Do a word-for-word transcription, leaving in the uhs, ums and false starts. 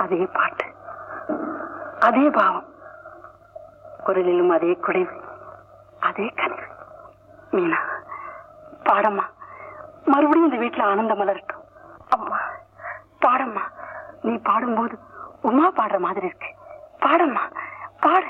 அதே பாட்டு, அதே பாவம், குரலிலும் அதே குடைவு, அதே கனிவு. மீனா பாடம்மா, மறுபடியும் இந்த வீட்டுல ஆனந்தம் மலரட்டும். அம்மா பாடம்மா, நீ பாடும்போது உமா பாடுற மாதிரி இருக்கு. பாடம்மா பாடு.